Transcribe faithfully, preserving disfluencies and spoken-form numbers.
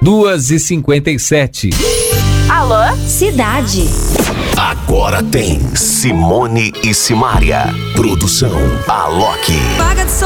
duas e cinquenta e sete. Alô? Cidade. Agora tem Simone e Simária. Produção Alok. Paga de